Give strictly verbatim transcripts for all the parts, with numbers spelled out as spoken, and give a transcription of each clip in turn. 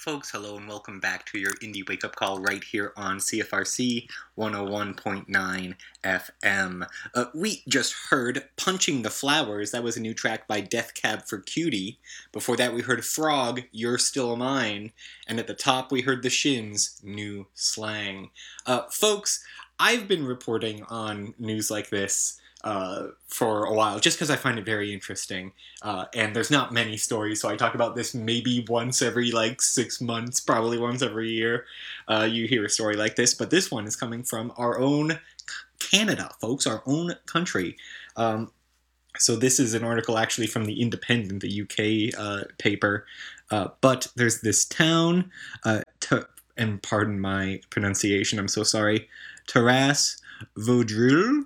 Folks, hello and welcome back to your Indie Wake Up Call right here on C F R C one oh one point nine F M. Uh, we just heard Punching the Flowers. That was a new track by Death Cab for Cutie. Before that we heard Frog, You're Still Mine. And at the top we heard The Shins, New Slang. Uh, folks, I've been reporting on news like this Uh, for a while, just because I find it very interesting. Uh, and there's not many stories, so I talk about this maybe once every, like, six months, probably once every year. Uh, you hear a story like this, but this one is coming from our own Canada, folks, our own country. Um, so this is an article actually from The Independent, the U K uh, paper. Uh, but there's this town, uh, t- and pardon my pronunciation, I'm so sorry, Taras Vaudreuil,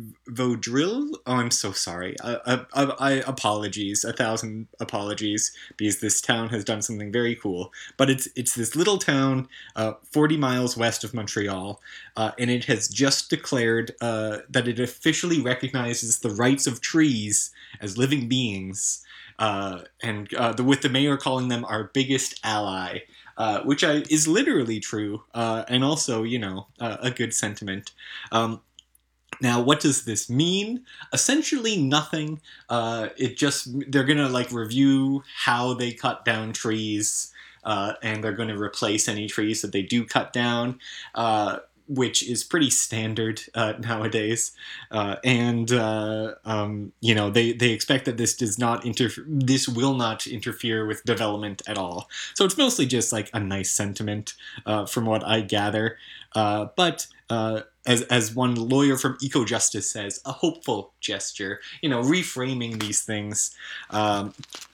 Vaudreuil? Oh, I'm so sorry. I, I, I, apologies, a thousand apologies, because this town has done something very cool. But it's it's this little town, uh, forty miles west of Montreal, uh, and it has just declared uh, that it officially recognizes the rights of trees as living beings, uh, and uh, the, with the mayor calling them our biggest ally. Uh, which I, is literally true, uh, and also, you know, uh, a good sentiment. Um, Now, what does this mean? Essentially nothing. Uh, it just, they're gonna, like, review how they cut down trees, uh, and they're gonna replace any trees that they do cut down, uh, which is pretty standard uh, nowadays. Uh, and, uh, um, you know, they, they expect that this does not interfere, this will not interfere with development at all. So it's mostly just, like, a nice sentiment, uh, from what I gather. Uh, but, uh, As, as one lawyer from EcoJustice says, a hopeful gesture. You know, reframing these things um,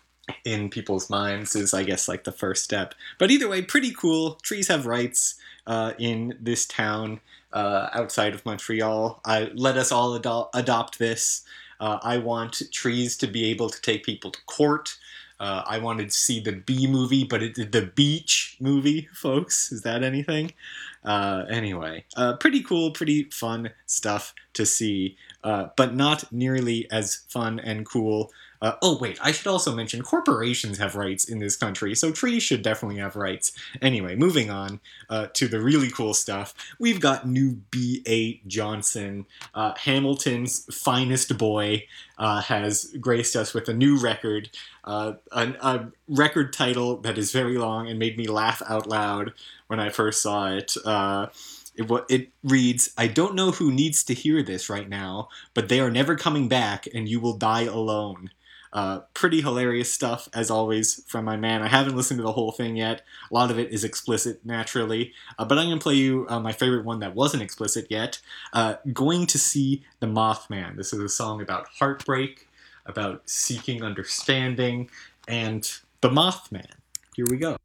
in people's minds is, I guess, like the first step. But either way, pretty cool. Trees have rights uh, in this town uh, outside of Montreal. I, let us all ado- adopt this. Uh, I want trees to be able to take people to court. Uh, I wanted to see the Bee movie, but it the Beach movie, folks. Is that anything? Uh, anyway, uh, pretty cool, pretty fun stuff to see, uh, but not nearly as fun and cool. Uh, oh, wait, I should also mention corporations have rights in this country, so trees should definitely have rights. Anyway, moving on uh, to the really cool stuff. We've got new B A Johnson, uh, Hamilton's finest boy, uh, has graced us with a new record, uh, a, a record title that is very long and made me laugh out loud when I first saw it. Uh, it, it reads, "I don't know who needs to hear this right now, but they are never coming back and you will die alone." Uh, pretty hilarious stuff, as always, from my man. I haven't listened to the whole thing yet. A lot of it is explicit, naturally. Uh, but I'm going to play you uh, my favorite one that wasn't explicit yet. Uh, Going to See the Mothman. This is a song about heartbreak, about seeking understanding, and the Mothman. Here we go.